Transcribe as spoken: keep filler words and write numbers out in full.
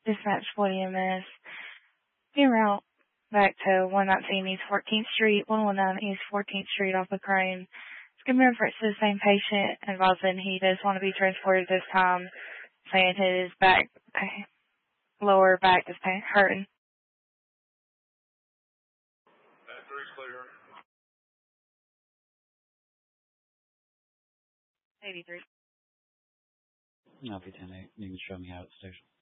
Dispatch forty M S. En route back to one nineteen East fourteenth Street, one nineteen East fourteenth Street off of Crane. It's giving reference to the same patient, advising he does want to be transported this time, saying his back, lower back is pain, hurting. That three's clear. eighty-three. I'll be ten eight. You can show me out at the station.